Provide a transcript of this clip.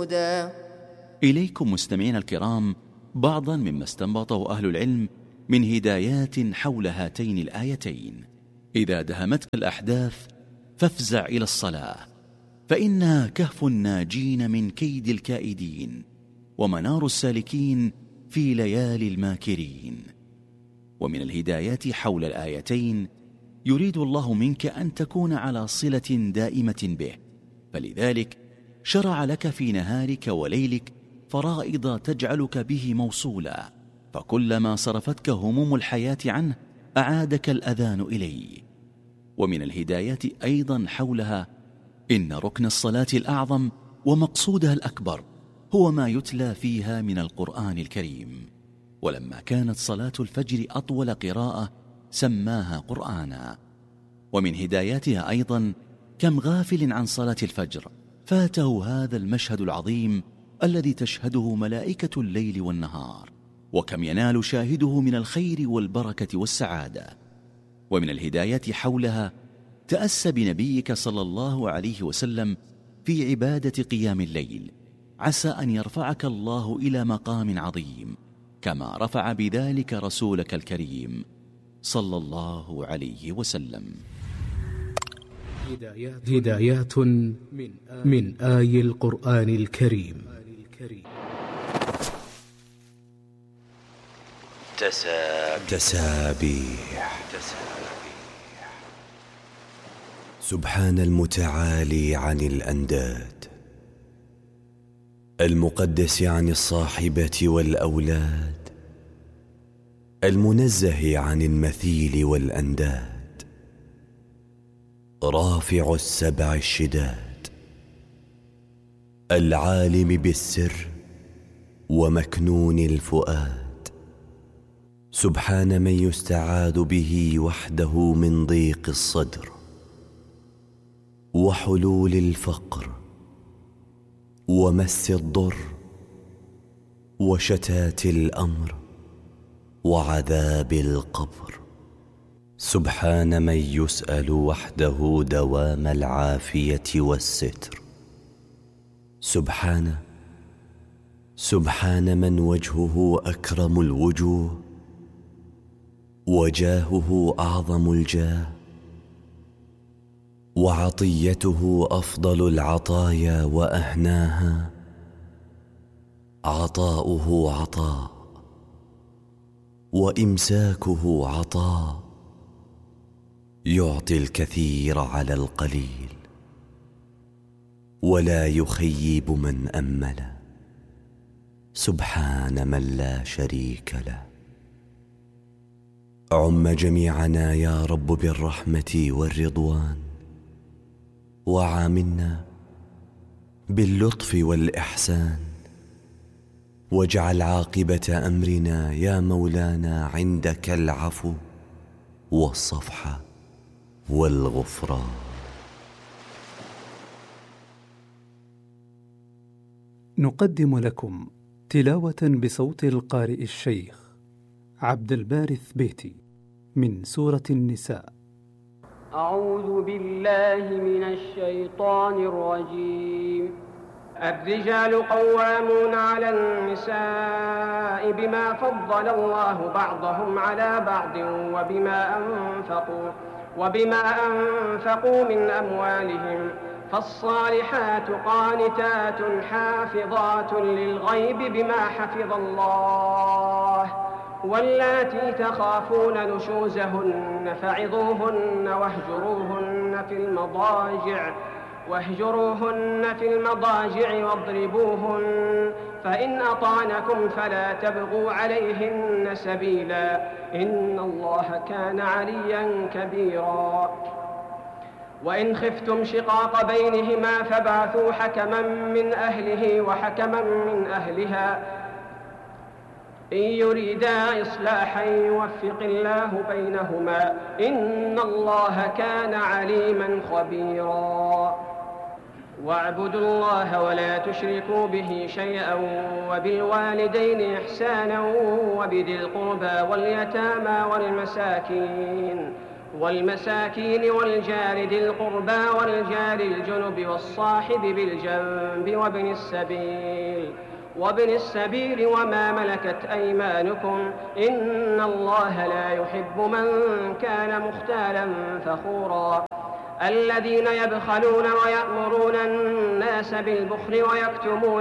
مشهودا. إليكم مستمعين الكرام بعضا مما استنبطه أهل العلم من هدايات حول هاتين الآيتين. إذا دهمتك الأحداث فافزع إلى الصلاة، فإنها كهف الناجين من كيد الكائدين ومنار السالكين في ليالي الماكرين. ومن الهدايات حول الآيتين يريد الله منك أن تكون على صلة دائمة به، فلذلك شرع لك في نهارك وليلك فرائض تجعلك به موصولا، فكلما صرفتك هموم الحياة عنه أعادك الأذان إليه. ومن الهدايات أيضا حولها إن ركن الصلاة الأعظم ومقصودها الأكبر هو ما يتلى فيها من القرآن الكريم، ولما كانت صلاة الفجر أطول قراءة سماها قرآنا. ومن هداياتها أيضا كم غافل عن صلاة الفجر فاته هذا المشهد العظيم الذي تشهده ملائكة الليل والنهار، وكم ينال شاهده من الخير والبركة والسعادة. ومن الهدايات حولها تأسى بنبيك صلى الله عليه وسلم في عبادة قيام الليل، عسى أن يرفعك الله إلى مقام عظيم كما رفع بذلك رسولك الكريم صلى الله عليه وسلم. هدايات من آي القرآن الكريم. تسابيح. سبحان المتعالي عن الأنداد، المقدس عن الصاحبة والأولاد، المنزه عن المثيل والأنداد، رافع السبع الشداد، العالم بالسر ومكنون الفؤاد. سبحان من يستعاذ به وحده من ضيق الصدر وحلول الفقر ومس الضر وشتات الأمر وعذاب القبر. سبحان من يسأل وحده دوام العافية والستر. سبحان من وجهه أكرم الوجوه وجاهه أعظم الجاه وعطيته أفضل العطايا وأهناها. عطاؤه عطاء وإمساكه عطاء، يعطي الكثير على القليل ولا يخيب من أمل. سبحان من لا شريك له. عم جميعنا يا رب بالرحمة والرضوان، وعاملنا باللطف والإحسان، واجعل عاقبة أمرنا يا مولانا عندك العفو والصفح والغفران. نقدم لكم تلاوة بصوت القارئ الشيخ عبد الباري الثبيتي من سورة النساء. أعوذ بالله من الشيطان الرجيم. الرجال قوامون على النساء بما فضل الله بعضهم على بعض وبما أنفقوا من أموالهم. فالصالحات قانتات حافظات للغيب بما حفظ الله. واللاتي تخافون نشوزهن فعظوهن واهجروهن في المضاجع واضربوهن، فإن أطعنكم فلا تبغوا عليهن سبيلا، إن الله كان عليا كبيرا. وإن خفتم شقاق بينهما فابعثوا حكما من أهله وحكما من أهلها إن يريدا إصلاحا يوفق الله بينهما، إن الله كان عليما خبيرا. واعبدوا الله ولا تشركوا به شيئا وبالوالدين إحسانا وبذي القربى واليتامى والمساكين والمساكين والجار ذي القربى والجار الجنب والصاحب بالجنب وابن السبيل وما ملكت أيمانكم إن الله لا يحب من كان مختالا فخورا الذين يبخلون ويأمرون الناس بالبخل ويكتمون